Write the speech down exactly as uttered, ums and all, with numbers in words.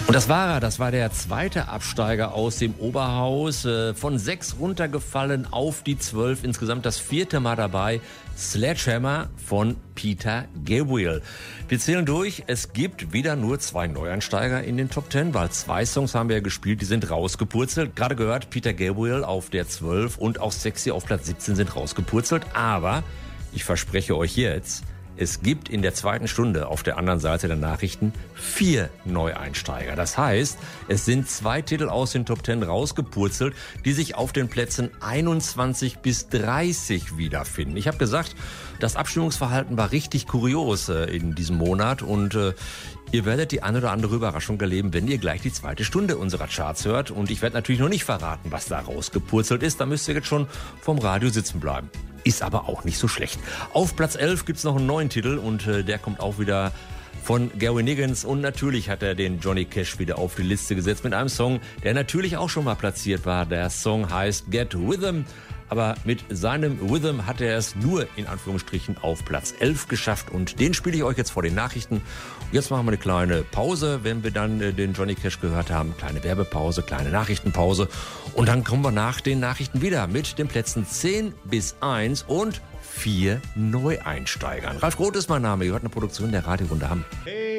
Und das war er, das war der zweite Absteiger aus dem Oberhaus, äh, von sechs runtergefallen auf die zwölf, insgesamt das vierte Mal dabei, Sledgehammer von Peter Gabriel. Wir zählen durch, es gibt wieder nur zwei Neueinsteiger in den Top Ten, weil zwei Songs haben wir ja gespielt, die sind rausgepurzelt. Gerade gehört, Peter Gabriel auf der zwölf und auch Sexy auf Platz siebzehn sind rausgepurzelt, aber ich verspreche euch jetzt, es gibt in der zweiten Stunde auf der anderen Seite der Nachrichten vier Neueinsteiger. Das heißt, es sind zwei Titel aus den Top Ten rausgepurzelt, die sich auf den Plätzen einundzwanzig bis dreißig wiederfinden. Ich habe gesagt, das Abstimmungsverhalten war richtig kurios äh, in diesem Monat und äh, ihr werdet die eine oder andere Überraschung erleben, wenn ihr gleich die zweite Stunde unserer Charts hört. Und ich werde natürlich noch nicht verraten, was da rausgepurzelt ist. Da müsst ihr jetzt schon vom Radio sitzen bleiben. Ist aber auch nicht so schlecht. Auf Platz elf gibt's noch einen neuen Titel und äh, der kommt auch wieder von Gary Niggins. Und natürlich hat er den Johnny Cash wieder auf die Liste gesetzt mit einem Song, der natürlich auch schon mal platziert war. Der Song heißt Get Rhythm. Aber mit seinem Rhythm hat er es nur in Anführungsstrichen auf Platz elf geschafft. Und den spiele ich euch jetzt vor den Nachrichten. Jetzt machen wir eine kleine Pause, wenn wir dann äh, den Johnny Cash gehört haben. Kleine Werbepause, kleine Nachrichtenpause. Und dann kommen wir nach den Nachrichten wieder mit den Plätzen zehn bis eins und vier Neueinsteigern. Ralf Groth ist mein Name. Ihr hört eine Produktion der Radio Runde Hamm. Hey.